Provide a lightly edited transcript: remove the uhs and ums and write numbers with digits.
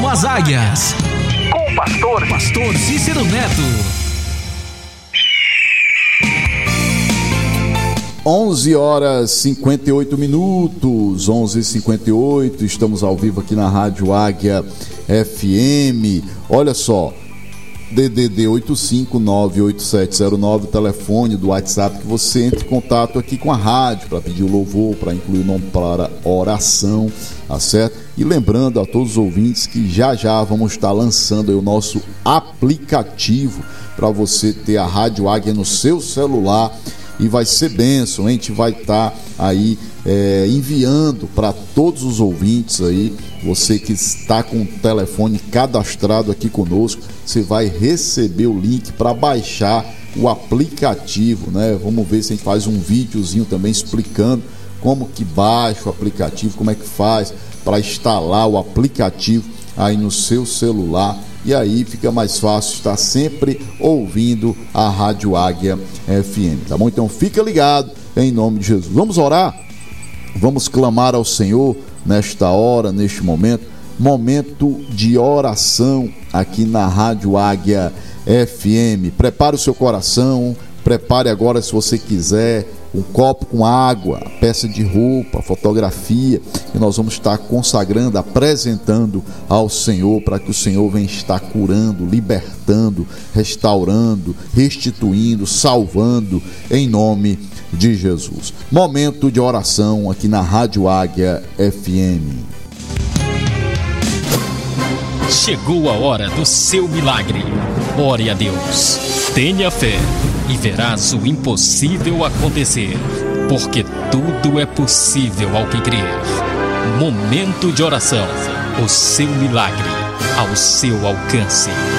com as águias. Com o pastor Cícero Neto. 11h58, 11h58, estamos ao vivo aqui na Rádio Águia FM. Olha só, DDD 8598709, o telefone do WhatsApp, que você entre em contato aqui com a rádio para pedir o louvor, para incluir o nome para oração, tá certo? E lembrando a todos os ouvintes que já vamos estar lançando aí o nosso aplicativo para você ter a Rádio Águia no seu celular. E vai ser bênção, a gente vai estar aí enviando para todos os ouvintes aí, você que está com o telefone cadastrado aqui conosco, você vai receber o link para baixar o aplicativo, né? Vamos ver se a gente faz um videozinho também explicando como que baixa o aplicativo, como é que faz para instalar o aplicativo aí no seu celular. E aí fica mais fácil estar sempre ouvindo a Rádio Águia FM, tá bom? Então fica ligado em nome de Jesus. Vamos orar? Vamos clamar ao Senhor nesta hora, neste momento de oração aqui na Rádio Águia FM. Prepare o seu coração, prepare agora, se você quiser, um copo com água, peça de roupa, fotografia, e nós vamos estar consagrando, apresentando ao Senhor, para que o Senhor venha estar curando, libertando, restaurando, restituindo, salvando, em nome de Jesus. Momento de oração aqui na Rádio Águia FM. Chegou a hora do seu milagre. Ore a Deus, tenha fé e verás o impossível acontecer, porque tudo é possível ao que crer. Momento de oração, o seu milagre ao seu alcance.